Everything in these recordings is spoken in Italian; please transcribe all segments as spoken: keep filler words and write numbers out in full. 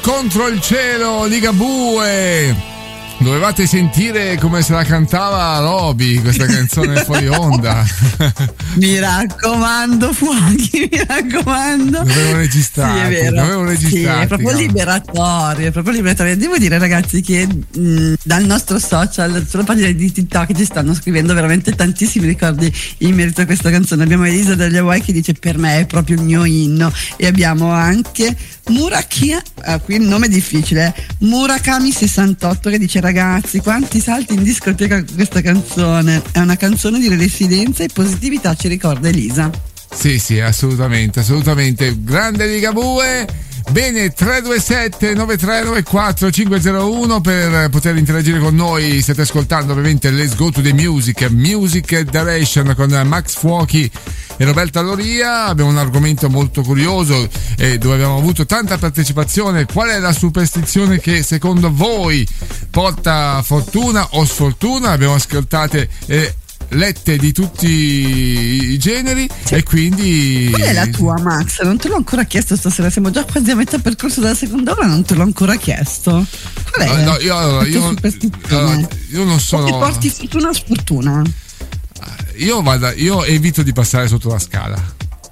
Contro il cielo, Ligabue. Dovevate sentire come se la cantava Roby questa canzone fuori onda. Mi raccomando, Fuochi, mi raccomando. Dovevo registrare. Sì, è vero. Dovevo registrare. Sì, è proprio liberatorio, è proprio liberatorio. Devo dire, ragazzi, che mh, dal nostro social, sulla pagina di TikTok, ci stanno scrivendo veramente tantissimi ricordi in merito a questa canzone. Abbiamo Elisa degli Hawaii che dice: per me è proprio il mio inno. E abbiamo anche Murakia, ah, qui il nome è difficile, Murakami sessantotto che dice: ragazzi, quanti salti in discoteca con questa canzone, è una canzone di resilienza e positività, ci ricorda Elisa. Sì, sì, assolutamente, assolutamente. Grande Ligabue. Bene, tre due sette nove tre nove quattro cinque zero uno per poter interagire con noi. State ascoltando ovviamente Let's Go to the Music, Music Direction con Max Fuochi e Roberta Loria. Abbiamo un argomento molto curioso eh, dove abbiamo avuto tanta partecipazione. Qual è la superstizione che secondo voi porta fortuna o sfortuna? Abbiamo ascoltate eh, lette di tutti i generi, sì. E quindi qual è la tua, Max? Non te l'ho ancora chiesto stasera, siamo già quasi a metà percorso della seconda ora, non te l'ho ancora chiesto. Qual è? No, no, io, allora, io, allora, io non sono. O ti porti fortuna o sfortuna? Io vado, io evito di passare sotto la scala.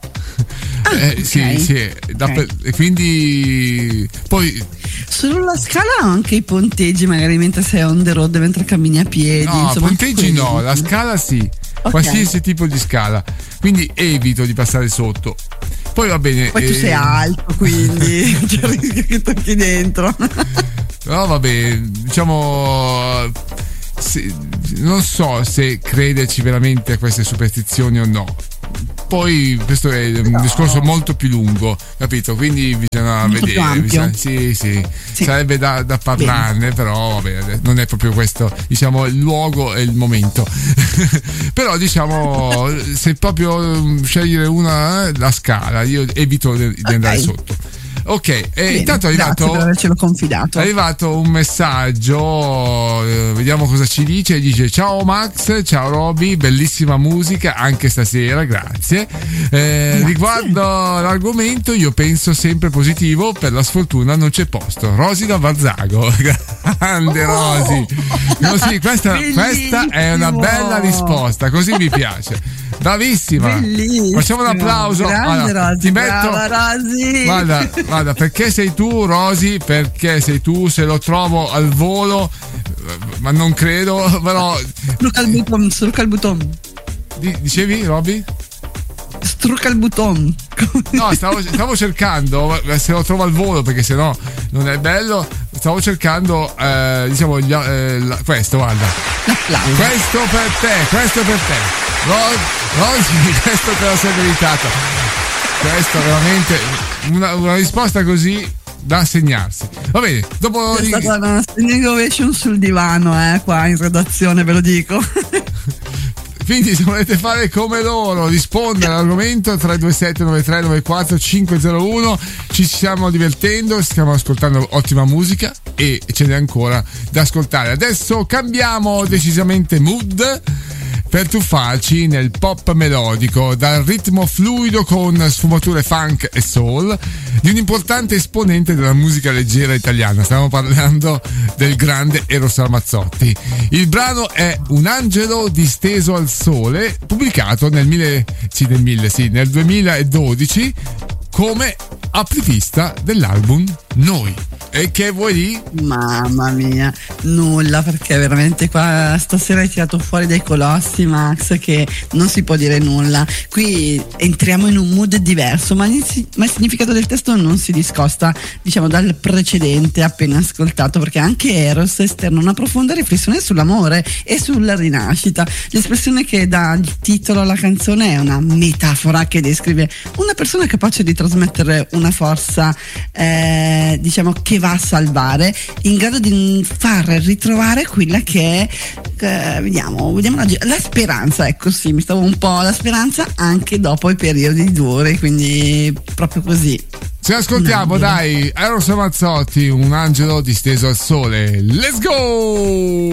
Ah, eh, okay. Sì, sì, da, okay. E quindi poi sulla scala anche i ponteggi, magari mentre sei on the road, mentre cammini a piedi. No, insomma, ponteggi no, la scala sì, okay. Qualsiasi tipo di scala, quindi evito di passare sotto. Poi va bene. Poi eh... tu sei alto, quindi c'è il rischio che tocchi dentro. No, vabbè, diciamo. Se, non so se crederci veramente a queste superstizioni o no. Poi questo è un no. discorso molto più lungo, capito? Quindi bisogna molto vedere, bisogna, sì, sì, sì, sarebbe da, da parlarne, bene. Però vabbè, non è proprio questo, diciamo, il luogo e il momento. Però diciamo, se proprio scegliere una, la scala, io evito di okay. andare sotto. Ok, e bene, intanto è arrivato, per avercelo confidato. È arrivato un messaggio, eh, vediamo cosa ci dice. Dice: ciao Max, ciao Roby, bellissima musica anche stasera, grazie. Eh, grazie. Riguardo l'argomento, io penso sempre positivo, per la sfortuna non c'è posto. Rosy da Varzago, grande oh! Rosy. Così, questa, questa è una bella risposta, così mi piace. Bravissima. Bellissimo. Facciamo un applauso. Grande allora, Rosy, ti metto. Brava, Rosy. Guarda, guarda, perché sei tu, Rosy? Perché sei tu? Se lo trovo al volo, ma non credo, però. Strucca il button, strucca il button. Dicevi, Roby? Strucca il button. No, stavo, stavo cercando, se lo trovo al volo, perché sennò non è bello. Stavo cercando, eh, diciamo, gli, eh, la, questo, guarda. L'applauso. Questo per te, questo per te. Rosy, questo te lo sei meritato. Questo veramente una, una risposta così da segnarsi. Va bene, dopo è stata una standing ovation sul divano, eh, qua in redazione, ve lo dico. Quindi se volete fare come loro, rispondere all'argomento tre due sette nove tre nove quattro cinque zero uno, ci stiamo divertendo, stiamo ascoltando ottima musica e ce n'è ancora da ascoltare. Adesso cambiamo decisamente mood per tuffarci nel pop melodico, dal ritmo fluido con sfumature funk e soul di un importante esponente della musica leggera italiana. Stiamo parlando del grande Eros Ramazzotti. Il brano è Un angelo disteso al sole, pubblicato nel mille, sì, nel mille, sì, nel duemiladodici come apripista dell'album Noi. E che vuoi dire? Mamma mia, nulla, perché veramente qua stasera hai tirato fuori dei colossi, Max, che non si può dire nulla. Qui entriamo in un mood diverso, ma il, ma il significato del testo non si discosta, diciamo, dal precedente appena ascoltato, perché anche Eros esterna una profonda riflessione sull'amore e sulla rinascita. L'espressione che dà il titolo alla canzone è una metafora che descrive una persona capace di trasmettere una forza, eh, diciamo, che va a salvare, in grado di far ritrovare quella che è, eh, vediamo, vediamo la, la speranza, ecco, sì, mi stavo un po' la speranza anche dopo i periodi duri, quindi proprio così. Ci ascoltiamo, dai, Eros Ramazzotti, Un angelo disteso al sole. Let's go!